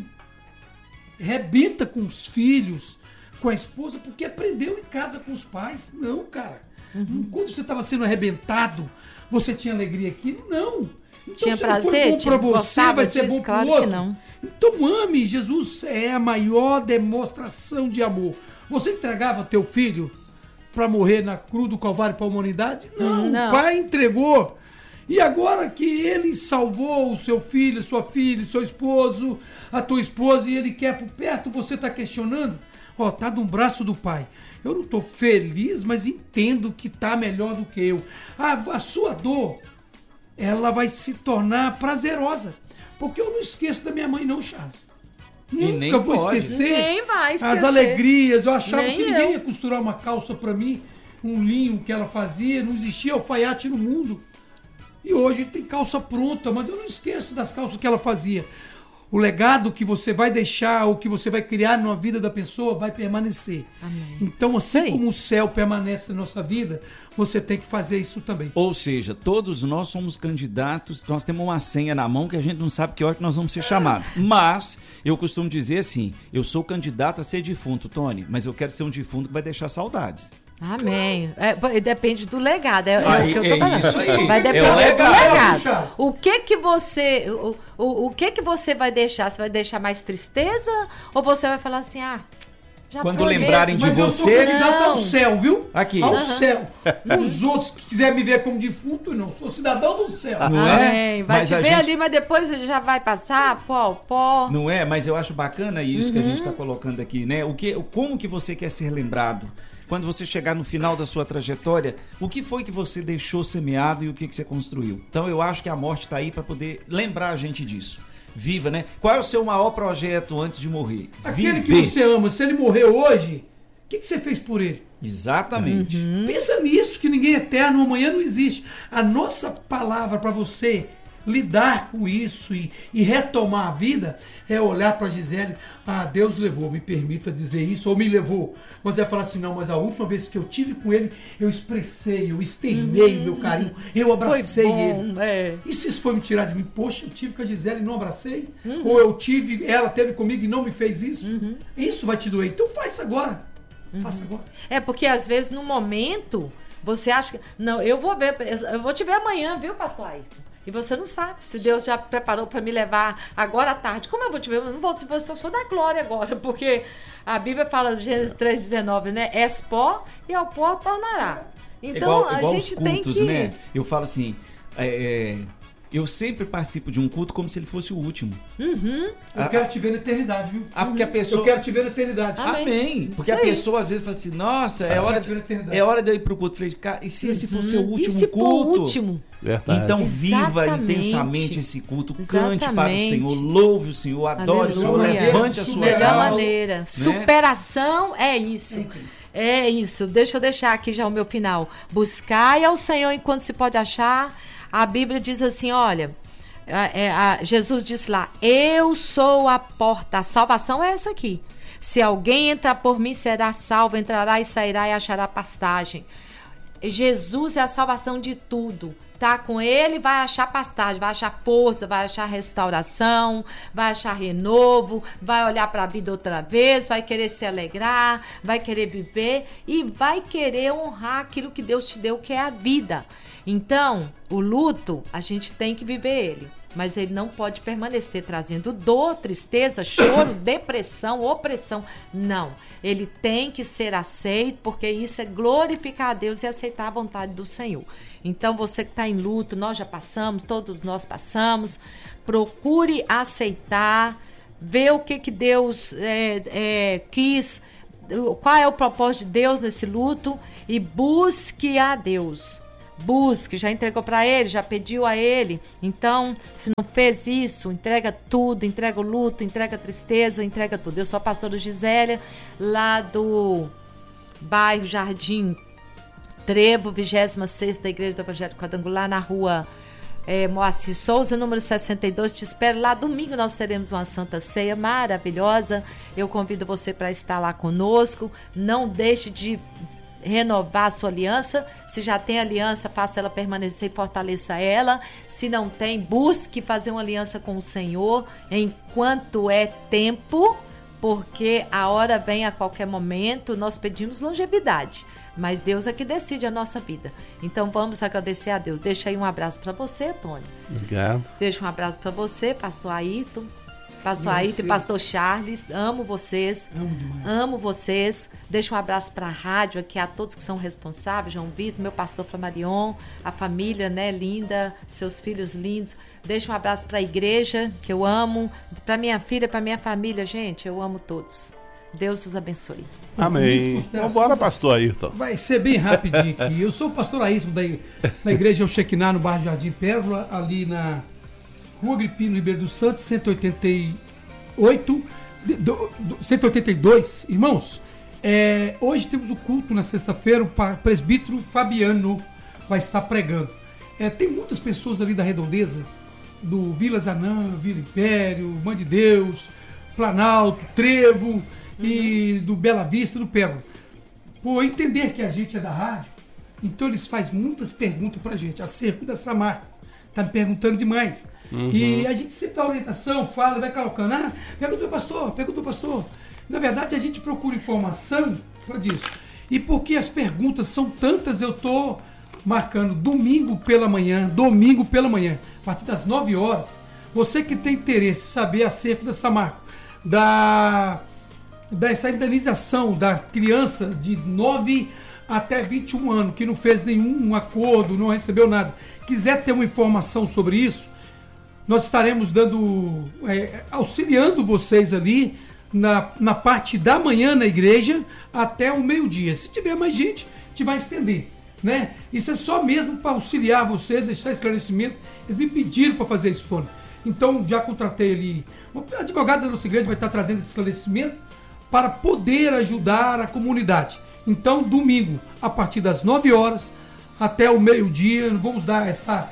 rebenta com os filhos, com a esposa, porque aprendeu em casa com os pais. Não, cara. Quando você estava sendo arrebentado, você tinha alegria aqui? Não. Então, Tinha se não for prazer? bom para você, Gostava vai ser disso? bom para Claro o que outro. não. Então ame. Jesus é a maior demonstração de amor. Você entregava teu filho para morrer na cruz do Calvário para a humanidade? Não. Não. O pai entregou. E agora que ele salvou o seu filho, sua filha, seu esposo, a tua esposa, e ele quer por perto, você está questionando? Ó, tá no braço do pai. Eu não estou feliz, mas entendo que tá melhor do que eu. A sua dor, ela vai se tornar prazerosa. Porque eu não esqueço da minha mãe, não, Charles. nem Nunca vou pode. esquecer Nem vai esquecer. as alegrias. Eu achava Nem que ninguém eu. ia costurar uma calça para mim, um linho que ela fazia. Não existia alfaiate no mundo. E hoje tem calça pronta, mas eu não esqueço das calças que ela fazia. O legado que você vai deixar, o que você vai criar na vida da pessoa, vai permanecer. Amém. Então, assim Isso aí. como o céu permanece na nossa vida, você tem que fazer isso também. Ou seja, todos nós somos candidatos, nós temos uma senha na mão que a gente não sabe que hora que nós vamos ser chamados. Mas, eu costumo dizer assim, eu sou candidato a ser defunto, Tony, mas eu quero ser um defunto que vai deixar saudades. Amém. Depende do legado, é Aí, o que eu tô falando. isso aí. Vai É o depender do legado. legado. O que que você, o que que você vai deixar? Você vai deixar mais tristeza ou você vai falar assim, já Quando foi lembrarem mesmo? de Mas você- eu sou candidato ao Não. céu, viu? Aqui. Ao céu. Os outros que quiserem me ver como defunto, não. Sou cidadão do céu. Não é? Amém. Vai Mas te a ver gente- ali, mas depois já vai passar, pó. Não é? Mas eu acho bacana isso que a gente está colocando aqui, né? Como que você quer ser lembrado? Quando você chegar no final da sua trajetória, o que foi que você deixou semeado e o que você construiu? Então eu acho que a morte está aí para poder lembrar a gente disso. Viva, né? Qual é o seu maior projeto antes de morrer? Aquele Viver. que você ama, se ele morrer hoje, o que você fez por ele? Exatamente. Pensa nisso, que ninguém é eterno, amanhã não existe. A nossa palavra para você lidar com isso e retomar a vida é olhar para Gisele, Deus levou, me permita dizer isso, ou me levou. Mas é falar assim, não, mas a última vez que eu tive com ele, eu expressei, eu externei o meu carinho, eu abracei ele. E se isso foi me tirar de mim? Poxa, eu tive com a Gisele e não abracei? Ou ela teve comigo e não me fez isso? Isso vai te doer. Então faça agora. Faça agora. É porque às vezes no momento você acha que não, eu vou te ver amanhã, viu, pastor Ayrton? E você não sabe se Deus já preparou para me levar agora à tarde. Como eu vou te ver? Eu não vou te ver se eu for da glória agora, porque a Bíblia fala em Gênesis 3,19, né? És pó e ao pó tornará. Então igual a gente os cultos, tem que... né? Eu falo assim, eu sempre participo de um culto como se ele fosse o último. Eu quero te ver na eternidade, viu? Porque a pessoa... Eu quero te ver na eternidade. Amém. Porque Isso a aí. pessoa às vezes fala assim, nossa, Eu quero te ver na eternidade. é hora de eu ir pro culto. Eu falei, cara, e se esse fosse o E último se for culto? o último? Verdade. Então viva Exatamente. intensamente esse culto, cante para o Exatamente. Senhor, louve o Senhor, adore o Senhor, Aleluia. levante a sua Melhor alma. maneira. Superação é isso. É isso. Deixa eu deixar aqui já o meu final. Buscai ao Senhor enquanto se pode achar. A Bíblia diz assim, olha... Jesus disse lá, eu sou a porta, a salvação é essa aqui. Se alguém entrar por mim, será salvo, entrará e sairá e achará pastagem. Jesus é a salvação de tudo. tá com ele, vai achar pastagem, vai achar força, vai achar restauração, vai achar renovo, vai olhar para a vida outra vez, vai querer se alegrar, vai querer viver e vai querer honrar aquilo que Deus te deu, que é a vida. Então, o luto, a gente tem que viver ele, mas ele não pode permanecer trazendo dor, tristeza, choro, depressão, opressão. Não, ele tem que ser aceito, porque isso é glorificar a Deus e aceitar a vontade do Senhor. Então, você que está em luto, nós já passamos, todos nós passamos, procure aceitar, ver o que Deus quis, qual é o propósito de Deus nesse luto e busque a Deus. Busque, já entregou para ele, já pediu a ele. Então, se não fez isso, entrega tudo, entrega o luto, entrega a tristeza, entrega tudo. Eu sou a pastora Gisélia, lá do bairro Jardim Trevo, 26ª da Igreja do Evangelho Quadrangular, na rua Moacir Souza, número 62. Te espero lá. Domingo nós teremos uma Santa Ceia maravilhosa. Eu convido você para estar lá conosco. Não deixe de renovar a sua aliança. Se já tem aliança, faça ela permanecer e fortaleça ela. Se não tem, busque fazer uma aliança com o Senhor enquanto é tempo, porque a hora vem a qualquer momento. Nós pedimos longevidade, mas Deus é que decide a nossa vida. Então vamos agradecer a Deus. Deixa aí um abraço para você, Tony. Obrigado. Deixa um abraço para você, pastor Ayrton. Pastor Ayrton e pastor Charles, amo vocês. Amo demais. Amo vocês. Deixa um abraço para a rádio aqui, a todos que são responsáveis, João Vitor, meu pastor Flamarion, a família, né, linda, seus filhos lindos. Deixa um abraço para a igreja, que eu amo, para minha filha, para minha família, gente, eu amo todos. Deus os abençoe. Amém. Então, bora, pastor Ayrton. Vai ser bem rapidinho aqui. Eu sou o pastor Ayrton da igreja El Shekinah, no bairro Jardim Pérola, ali na Rua Agripino Ribeiro dos Santos, 182. Irmãos, hoje temos o culto na sexta-feira, o presbítero Fabiano vai estar pregando. Tem muitas pessoas ali da redondeza, do Vila Zanã, Vila Império, Mãe de Deus, Planalto, Trevo e do Bela Vista, do Pérola. Por entender que a gente é da rádio, então eles fazem muitas perguntas pra gente acerca da Samarco. Tá me perguntando demais. E a gente sempre dá orientação, fala, vai colocando, pega o teu pastor. Na verdade, a gente procura informação disso. E porque as perguntas são tantas, eu tô marcando domingo pela manhã, a partir das 9 horas. Você que tem interesse em saber acerca da Samarco, dessa indenização da criança de 9 até 21 anos, que não fez nenhum acordo, não recebeu nada, quiser ter uma informação sobre isso, nós estaremos auxiliando vocês ali na parte da manhã na igreja até o meio-dia. Se tiver mais gente, a gente vai estender, né? Isso é só mesmo para auxiliar vocês, deixar esclarecimento. Eles me pediram para fazer isso, Tony. Então já contratei ali, o advogado da nossa igreja vai estar trazendo esse esclarecimento para poder ajudar a comunidade. Então, domingo, a partir das 9 horas até o meio-dia, vamos dar essa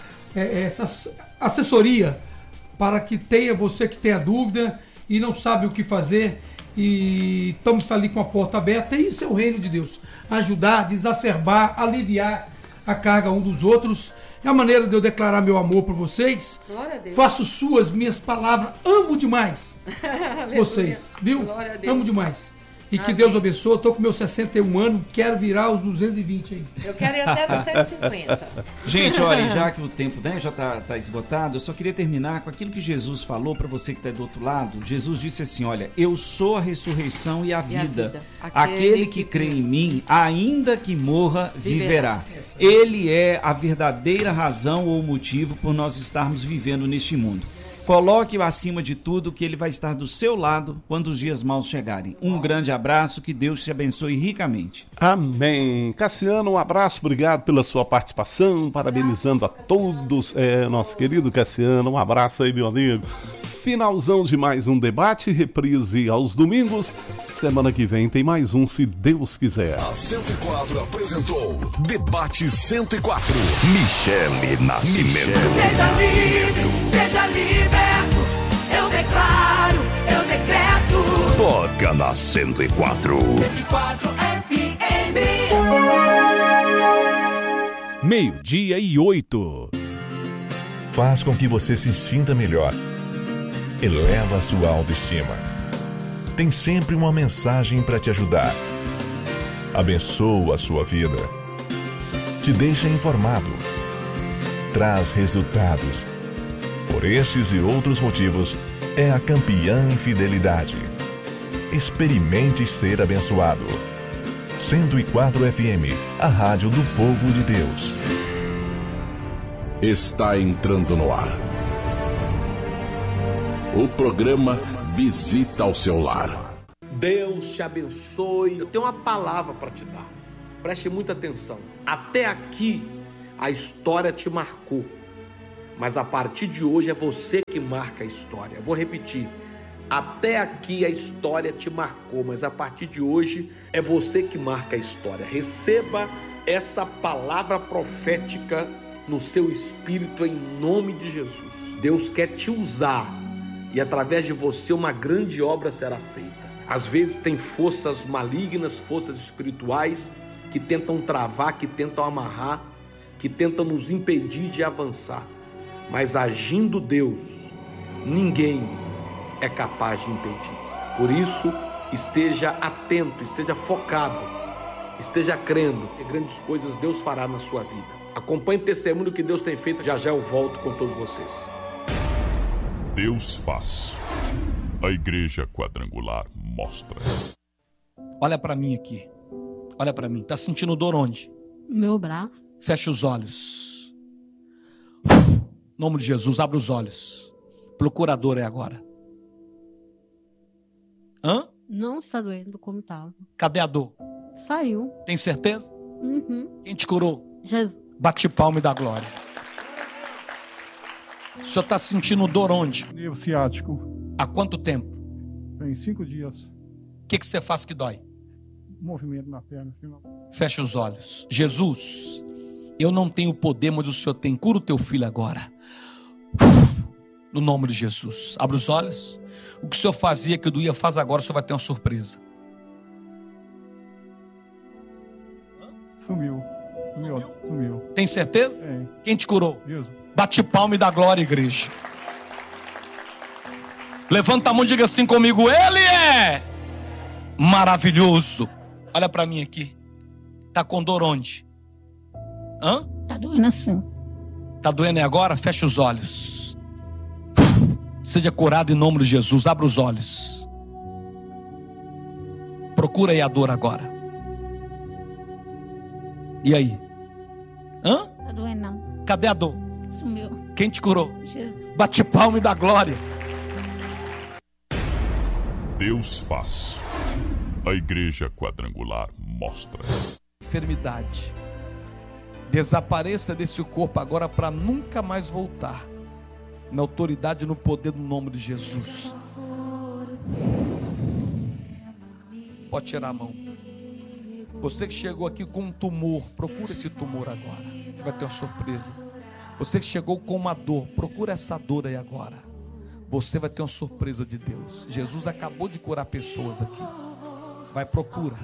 assessoria para que você que tenha dúvida e não sabe o que fazer, e estamos ali com a porta aberta. E isso é o reino de Deus, ajudar, desacerbar, aliviar a carga um dos outros. É a maneira de eu declarar meu amor por vocês. Glória a Deus. Faço minhas palavras, amo demais vocês, viu? Glória a Deus. Amo demais. E que Deus abençoe. Eu tô com meus 61 anos, quero virar os 220 aí. Eu quero ir até nos 150. Gente, olha, já que o tempo, né, já tá esgotado, eu só queria terminar com aquilo que Jesus falou para você que está do outro lado. Jesus disse assim, olha, eu sou a ressurreição e a vida. Aquele que crê em mim, ainda que morra, viverá. Ele é a verdadeira razão ou motivo por nós estarmos vivendo neste mundo. Coloque-o acima de tudo, que ele vai estar do seu lado quando os dias maus chegarem. Um grande abraço, que Deus te abençoe ricamente. Amém. Cassiano, um abraço, obrigado pela sua participação, parabenizando a todos. Nosso querido Cassiano, um abraço aí, meu amigo. Finalzão de mais um debate, reprise aos domingos. Semana que vem tem mais um, se Deus quiser. A 104 apresentou Debate 104. Michele Nascimento. Seja livre, seja liberto. Eu declaro, eu decreto. Toca na 104. 104 FM. 12:08. Faz com que você se sinta melhor. Eleva sua autoestima. Tem sempre uma mensagem para te ajudar. Abençoa a sua vida. Te deixa informado. Traz resultados. Por estes e outros motivos, é a campeã em fidelidade. Experimente ser abençoado. 104 FM, a rádio do povo de Deus. Está entrando no ar o programa Visita ao Seu Lar. Deus te abençoe. Eu tenho uma palavra para te dar. Preste muita atenção. Até aqui a história te marcou, mas a partir de hoje é você que marca a história. Eu vou repetir. Até aqui a história te marcou, mas a partir de hoje é você que marca a história. Receba essa palavra profética no seu espírito em nome de Jesus. Deus quer te usar e através de você uma grande obra será feita. Às vezes tem forças malignas, forças espirituais que tentam travar, que tentam amarrar, que tentam nos impedir de avançar. Mas agindo Deus, ninguém é capaz de impedir. Por isso, esteja atento, esteja focado, esteja crendo que grandes coisas Deus fará na sua vida. Acompanhe o testemunho que Deus tem feito. Já já eu volto com todos vocês. Deus faz. A Igreja Quadrangular mostra. Olha pra mim aqui. Olha pra mim. Tá sentindo dor onde? Meu braço. Fecha os olhos. Em nome de Jesus, abre os olhos. Procura a dor é agora. Hã? Não está doendo como estava. Cadê a dor? Saiu. Tem certeza? Uhum. Quem te curou? Jesus. Bate palma e dá glória. O senhor está sentindo dor onde? Nervo ciático. Há quanto tempo? Tem 5 dias. O que você faz que dói? Movimento na perna. Assim, não. Fecha os olhos. Jesus, eu não tenho poder, mas o Senhor tem. Cura o teu filho agora. No nome de Jesus. Abre os olhos. O que o Senhor fazia, que o doía, faz agora, o Senhor vai ter uma surpresa. Sumiu. Tem certeza? Tem. Quem te curou? Jesus. Bate palma e dá glória, igreja. Levanta a mão e diga assim comigo: Ele é maravilhoso. Olha pra mim aqui. Tá com dor onde? Hã? Tá doendo assim. Tá doendo agora? Fecha os olhos. Seja curado em nome de Jesus. Abra os olhos. Procura aí a dor agora. E aí? Hã? Tá doendo não. Cadê a dor? Sumiu. Quem te curou? Jesus. Bate palma e dá glória. Deus faz. A Igreja Quadrangular mostra. Enfermidade. Desapareça desse corpo agora para nunca mais voltar. Na autoridade e no poder do nome de Jesus. Pode tirar a mão. Você que chegou aqui com um tumor, procura esse tumor agora. Você vai ter uma surpresa. Você que chegou com uma dor, procura essa dor aí agora. Você vai ter uma surpresa de Deus. Jesus acabou de curar pessoas aqui. Vai, procura.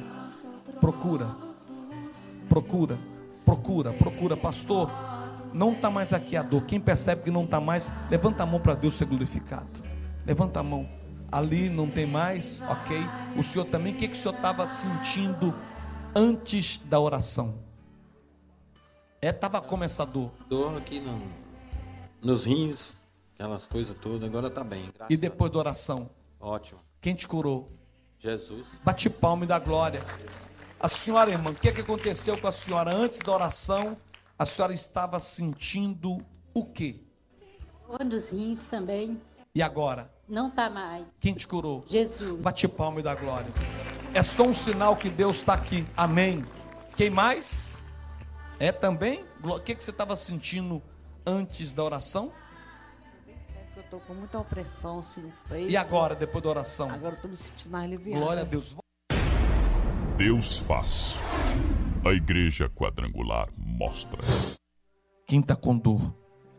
Procura. Pastor, não está mais aqui a dor. Quem percebe que não está mais, levanta a mão para Deus ser glorificado. Levanta a mão. Ali não tem mais, ok? O senhor também, o que o senhor estava sentindo antes da oração? Estava como essa dor? Dor aqui nos rins, aquelas coisas todas, agora está bem. E depois da oração? Ótimo. Quem te curou? Jesus. Bate palma e dá glória. A senhora, irmã, o que aconteceu com a senhora antes da oração? A senhora estava sentindo o quê? Dor nos rins também. E agora? Não tá mais. Quem te curou? Jesus. Bate palma e dá glória. É só um sinal que Deus está aqui. Amém. Quem mais? É também? O que você estava sentindo antes da oração? Eu estou com muita opressão assim no peito. E agora, depois da oração? Agora eu estou me sentindo mais aliviada. Glória a Deus. Deus faz. A Igreja Quadrangular mostra. Quem está com dor?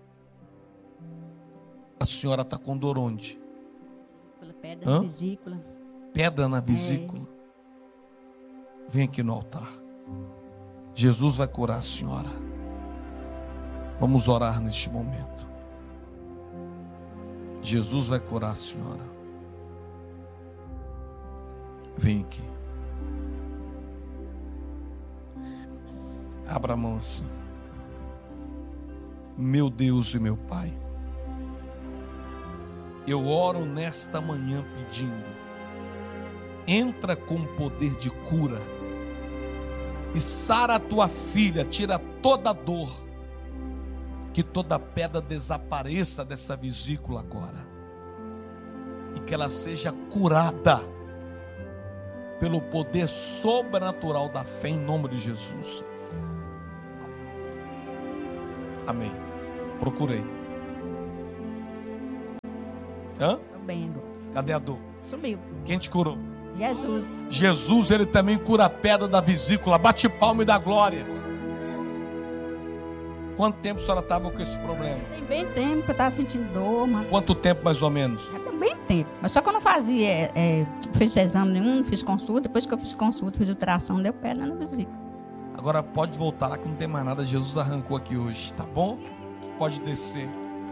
A senhora está com dor onde? Pedra na vesícula. Pedra na vesícula. Vem aqui no altar. Jesus vai curar a senhora. Vamos orar neste momento. Jesus vai curar a senhora. Vem aqui. Abra a mão assim. Meu Deus e meu Pai, eu oro nesta manhã pedindo, entra com poder de cura e sara a tua filha, tira toda a dor, que toda pedra desapareça dessa vesícula agora e que ela seja curada pelo poder sobrenatural da fé, em nome de Jesus. Amém. Procurei. Hã? Tô bem agora. Cadê a dor? Sumiu. Quem te curou? Jesus. Jesus, ele também cura a pedra da vesícula. Bate palma e dá glória. Quanto tempo a senhora estava com esse problema? Tem bem tempo que eu estava sentindo dor, mano. Quanto tempo mais ou menos? Tem bem tempo. Mas só que eu não fazia, fiz exame nenhum, não fiz consulta. Depois que eu fiz consulta, fiz ultrassom, deu pedra na vesícula. Agora pode voltar lá que não tem mais nada. Jesus arrancou aqui hoje, tá bom? Pode descer.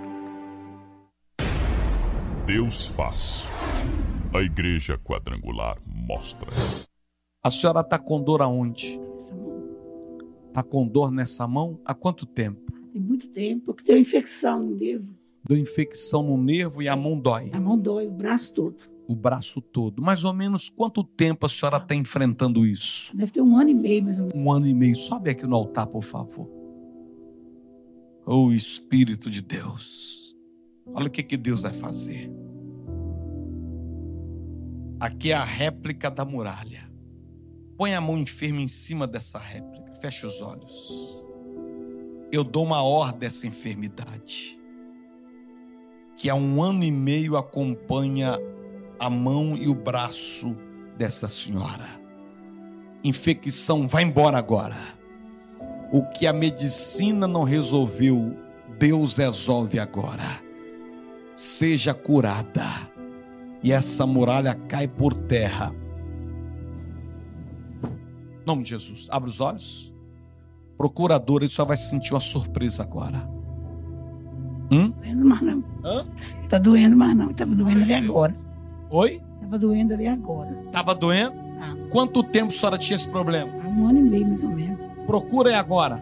Deus faz. A Igreja Quadrangular mostra. A senhora está com dor aonde? Está com dor nessa mão? Há quanto tempo? Tem muito tempo, porque deu infecção no nervo. Deu infecção no nervo e a mão dói? A mão dói, o braço todo. O braço todo. Mais ou menos quanto tempo a senhora está enfrentando isso? Deve ter 1 ano e meio, mais ou menos. 1 ano e meio. Sobe aqui no altar, por favor. Oh, Espírito de Deus. Olha o que Deus vai fazer. Aqui é a réplica da muralha. Põe a mão enferma em cima dessa réplica. Feche os olhos. Eu dou uma ordem dessa enfermidade, que há 1 ano e meio acompanha a mão e o braço dessa senhora. Infecção, vai embora agora. O que a medicina não resolveu, Deus resolve agora. Seja curada. E essa muralha cai por terra. Em nome de Jesus. Abre os olhos. Procurador, ele só vai sentir uma surpresa agora. Doendo mais não. Tá doendo mais não. Tava doendo ali agora. Oi? Tava doendo ali agora. Tava doendo? Quanto tempo a senhora tinha esse problema? Há 1 ano e meio, mais ou menos. Procura aí agora.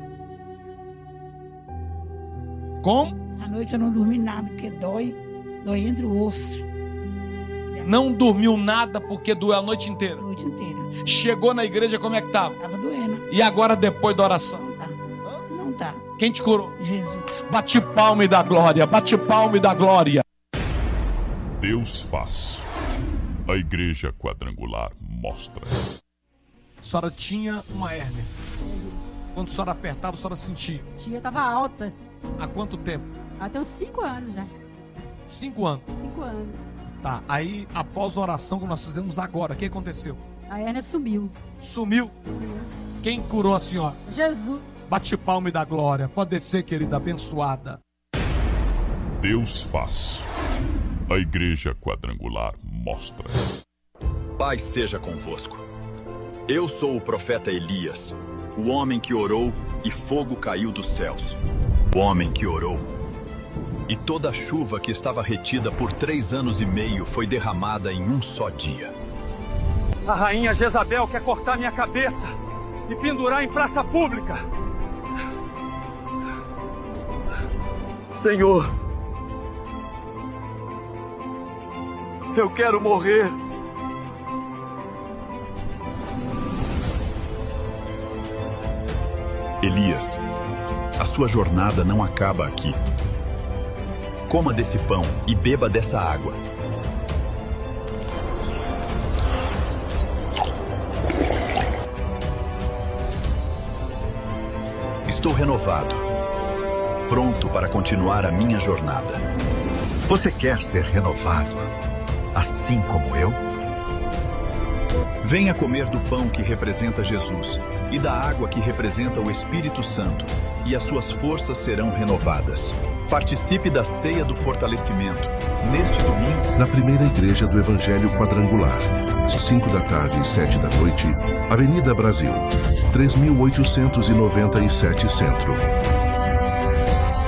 Como? Essa noite eu não dormi nada, porque dói entre o osso. Não dormiu nada porque doeu a noite inteira? A noite inteira. Chegou na igreja, como é que estava? Tava doendo. E agora depois da oração? Não tá. Quem te curou? Jesus. Bate palma e dá glória. Bate palma e dá glória. Deus faz. A Igreja Quadrangular mostra. A senhora tinha uma hérnia. Quando a senhora apertava, a senhora sentia? Tia tava alta. Há quanto tempo? Até uns 5 anos já. 5 anos? 5 anos. Tá, aí após a oração que nós fizemos agora, o que aconteceu? A hérnia sumiu. Sumiu? Quem curou a senhora? Jesus. Bate palma e dá glória. Pode descer, querida, abençoada. Deus faz. A Igreja Quadrangular mostra. Paz seja convosco. Eu sou o profeta Elias, o homem que orou e fogo caiu dos céus. O homem que orou. E toda a chuva que estava retida por 3 anos e meio foi derramada em um só dia. A rainha Jezabel quer cortar minha cabeça e pendurar em praça pública. Senhor, eu quero morrer. Elias, a sua jornada não acaba aqui. Coma desse pão e beba dessa água. Estou renovado, pronto para continuar a minha jornada. Você quer ser renovado, assim como eu? Venha comer do pão que representa Jesus e da água que representa o Espírito Santo, e as suas forças serão renovadas. Participe da ceia do fortalecimento, neste domingo. Na primeira igreja do Evangelho Quadrangular, às 5 da tarde e 7 da noite, Avenida Brasil, 3.897 Centro.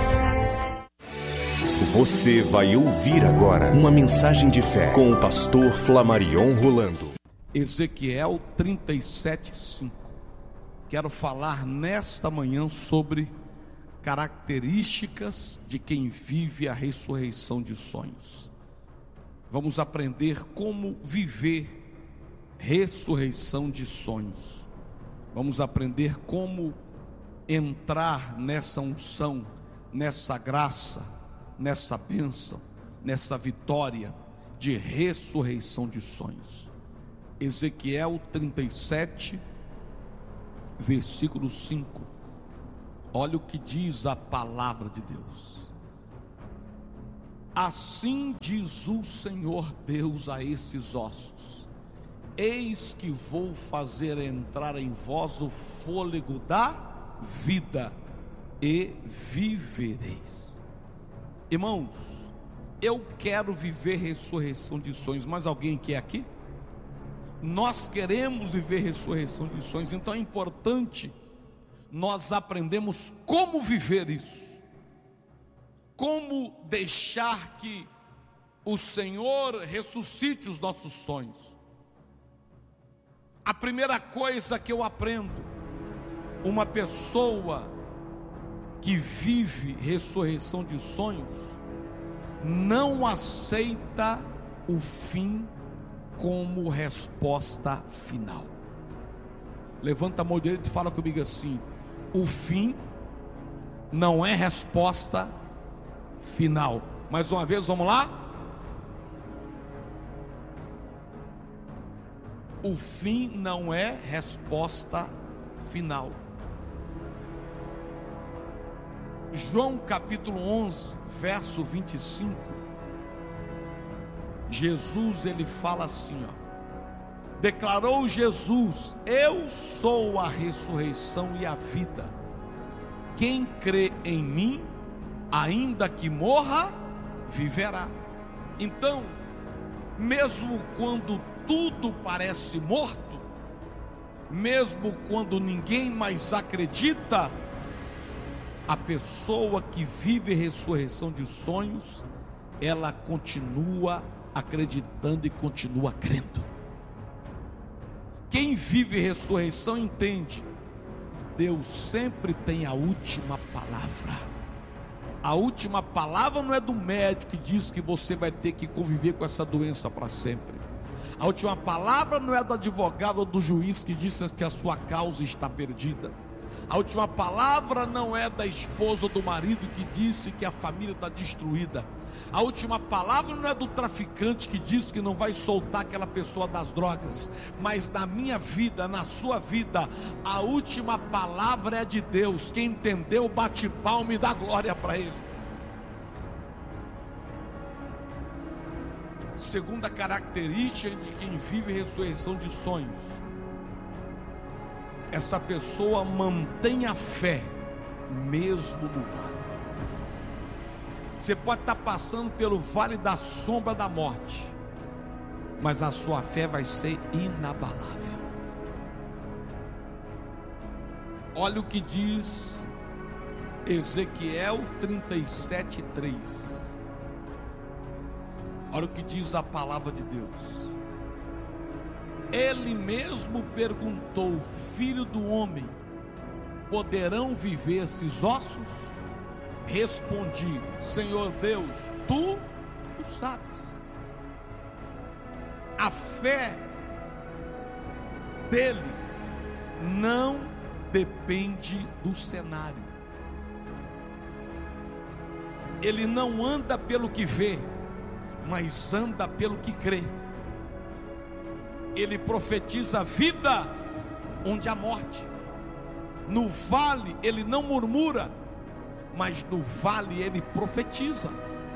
Você vai ouvir agora uma mensagem de fé com o pastor Flamarion Rolando. Ezequiel 37:5. Quero falar nesta manhã sobre características de quem vive a ressurreição de sonhos. Vamos aprender como viver ressurreição de sonhos. Vamos aprender como entrar nessa unção, nessa graça, nessa bênção, nessa vitória de ressurreição de sonhos. Ezequiel 37, versículo 5. Olha o que diz a palavra de Deus. Assim diz o Senhor Deus a esses ossos: eis que vou fazer entrar em vós o fôlego da vida, e vivereis. Irmãos, eu quero viver ressurreição de sonhos. Mas alguém quer aqui? Nós queremos viver ressurreição de sonhos. Então é importante nós aprendermos como viver isso, como deixar que o Senhor ressuscite os nossos sonhos. A primeira coisa que eu aprendo: uma pessoa que vive ressurreição de sonhos não aceita o fim como resposta final. Levanta a mão direita e fala comigo assim: o fim não é resposta final. Mais uma vez, vamos lá? O fim não é resposta final. João capítulo 11, verso 25. Jesus, ele fala assim, ó: declarou Jesus: eu sou a ressurreição e a vida. Quem crê em mim, ainda que morra, viverá. Então, mesmo quando tudo parece morto, mesmo quando ninguém mais acredita, a pessoa que vive ressurreição de sonhos, ela continua acreditando e continua crendo. Quem vive ressurreição entende: Deus sempre tem a última palavra. A última palavra não é do médico que diz que você vai ter que conviver com essa doença para sempre. A última palavra não é do advogado ou do juiz que diz que a sua causa está perdida. A última palavra não é da esposa ou do marido que disse que a família está destruída. A última palavra não é do traficante que diz que não vai soltar aquela pessoa das drogas. Mas na minha vida, na sua vida, a última palavra é de Deus. Quem entendeu, bate palma e dá glória para Ele. Segunda característica de quem vive ressurreição de sonhos: essa pessoa mantém a fé mesmo no vale. Você pode estar passando pelo vale da sombra da morte, mas a sua fé vai ser inabalável. Olha o que diz Ezequiel 37:3. Olha o que diz a palavra de Deus. Ele mesmo perguntou: filho do homem, poderão viver esses ossos? Respondi: Senhor Deus, tu o sabes. A fé dele não depende do cenário. Ele não anda pelo que vê, mas anda pelo que crê. Ele profetiza vida onde há morte. No vale ele não murmura, mas no vale ele profetiza.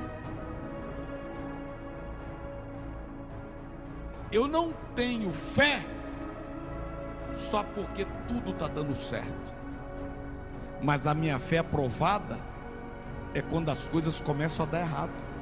Eu não tenho fé só porque tudo está dando certo, mas a minha fé provada é quando as coisas começam a dar errado.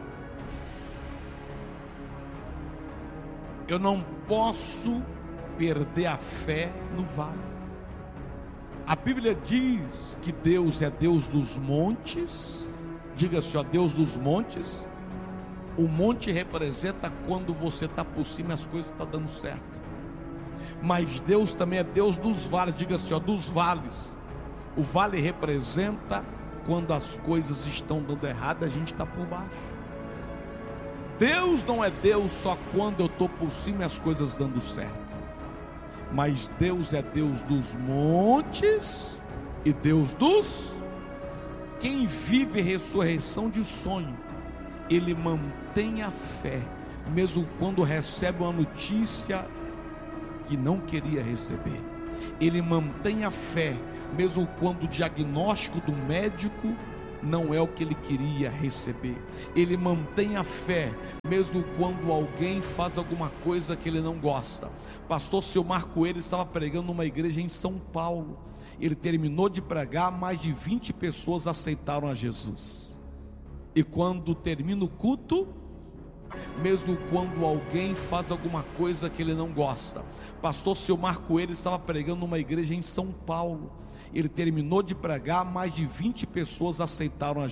Eu não posso perder a fé no vale. A Bíblia diz que Deus é Deus dos montes Diga assim, ó, Deus dos montes. O monte representa quando você está por cima e as coisas estão dando certo. Mas Deus também é Deus dos vales. Diga assim, ó, dos vales. O vale representa quando as coisas estão dando errado, a gente está por baixo. Deus não é Deus só quando eu estou por cima e as coisas dando certo. Mas Deus é Deus dos montes e Deus dos... Quem vive ressurreição de sonho, ele mantém a fé, mesmo quando recebe uma notícia que não queria receber. Ele mantém a fé, mesmo quando o diagnóstico do médico não é o que ele queria receber. Ele mantém a fé, mesmo quando alguém faz alguma coisa que ele não gosta. Pastor Silmar Coelho estava pregando numa igreja em São Paulo. Ele terminou de pregar, mais de 20 pessoas aceitaram a Jesus. E quando termina o culto, mesmo quando alguém faz alguma coisa que ele não gosta. Pastor Silmar Coelho estava pregando numa igreja em São Paulo. Ele terminou de pregar, mais de 20 pessoas aceitaram a